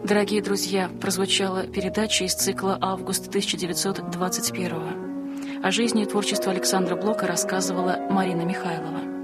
Дорогие друзья, прозвучала передача из цикла «Август 1921». О жизни и творчестве Александра Блока рассказывала Марина Михайлова.